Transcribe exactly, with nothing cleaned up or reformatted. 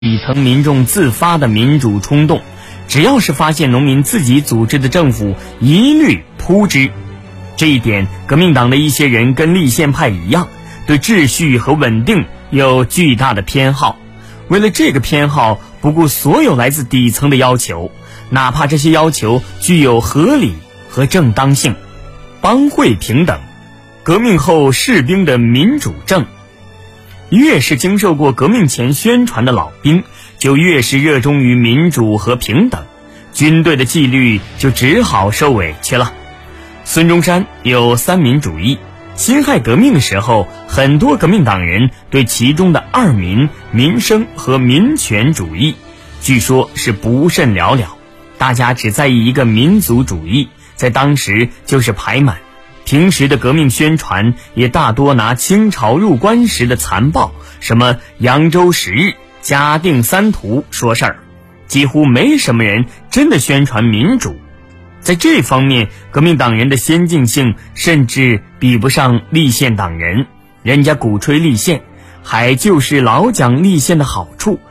底层民众自发的民主冲动，只要是发现农民自己组织的政府，一律扑之。这一点，革命党的一些人跟立宪派一样，对秩序和稳定有巨大的偏好。为了这个偏好，不顾所有来自底层的要求，哪怕这些要求具有合理和正当性。帮会平等，革命后士兵的民主政。越是经受过革命前宣传的老兵，就越是热衷于民主和平等，军队的纪律就只好受委屈了。孙中山有三民主义，辛亥革命的时候，很多革命党人对其中的二民、民生和民权主义，据说是不甚了了，大家只在意一个民族主义，在当时就是排满。平时的革命宣传也大多拿清朝入关时的残暴，什么扬州十日、嘉定三屠说事儿，几乎没什么人真的宣传民主。在这方面，革命党人的先进性甚至比不上立宪党人，人家鼓吹立宪，还就是老讲立宪的好处，